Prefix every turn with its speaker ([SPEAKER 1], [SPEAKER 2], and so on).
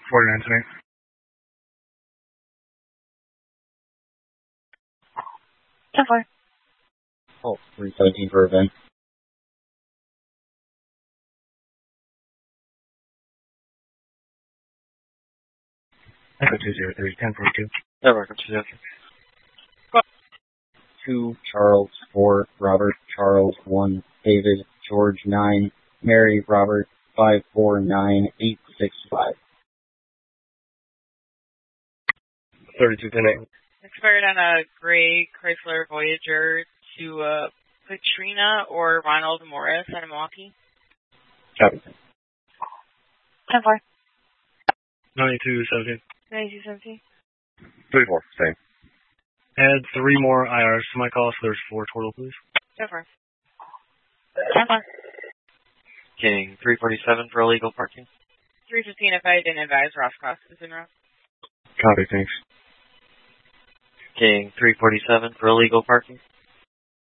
[SPEAKER 1] 49 tonight.
[SPEAKER 2] Templar.
[SPEAKER 3] Oh, 317 for event.
[SPEAKER 1] Echo 203, 1042.
[SPEAKER 4] Echo 203.
[SPEAKER 3] 2, Charles, 4, Robert, Charles, 1, David, George, 9, Mary, Robert, 5, 4, 9, 8, 6, 5.
[SPEAKER 1] 3210.
[SPEAKER 2] Expired on a gray Chrysler Voyager to Katrina or Ronald Morris out of Milwaukee.
[SPEAKER 1] Copy.
[SPEAKER 2] 10-4.
[SPEAKER 1] 9217.
[SPEAKER 2] 9217.
[SPEAKER 1] 34, same. Add 3 more IRs to my call, so there's 4 total, please.
[SPEAKER 2] 10-4. 10-4.
[SPEAKER 4] King 347 for illegal parking.
[SPEAKER 2] 315 if I didn't advise Ross Cross is in route.
[SPEAKER 1] Copy, thanks.
[SPEAKER 4] King 347 for illegal parking.